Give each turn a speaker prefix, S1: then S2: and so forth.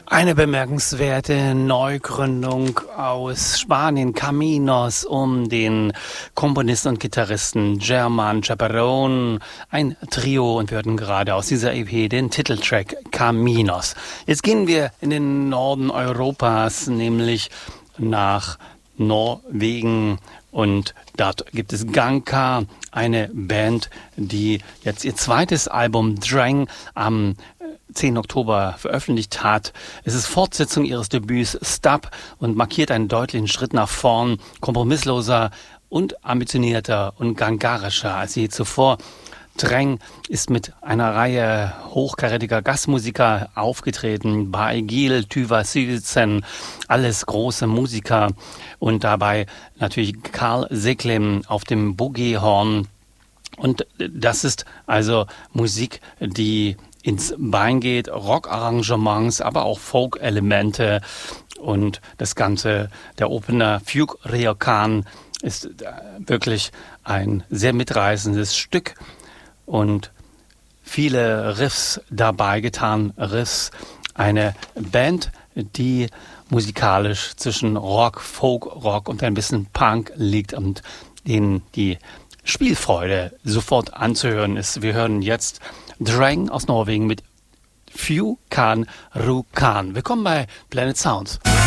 S1: Eine bemerkenswerte Neugründung aus Spanien, Caminos, um den Komponisten und Gitarristen Germán Chaparrón, ein Trio, und wir hörten gerade aus dieser EP den Titeltrack Caminos. Jetzt gehen wir in den Norden Europas, nämlich nach Norwegen, und dort gibt es Gangkar, eine Band, die jetzt ihr zweites Album Drang am 10. Oktober veröffentlicht hat. Es ist Fortsetzung ihres Debüts Stop und markiert einen deutlichen Schritt nach vorn, kompromissloser und ambitionierter und gangarischer als je zuvor. Drang ist mit einer Reihe hochkarätiger Gastmusiker aufgetreten, Baegil, Tuva Syvertsen, alles große Musiker, und dabei natürlich Carl Seklem auf dem Boogie-Horn. Und das ist also Musik, die ins Bein geht, Rock-Arrangements, aber auch Folk-Elemente, und das Ganze, der Opener Fugue Ryokan, ist wirklich ein sehr mitreißendes Stück und viele Riffs dabei getan, eine Band, die musikalisch zwischen Rock, Folk-Rock und ein bisschen Punk liegt und denen die Spielfreude sofort anzuhören ist. Wir hören jetzt Drang aus Norwegen mit Fugue Kan Ryokan. Willkommen bei Planet Sounds.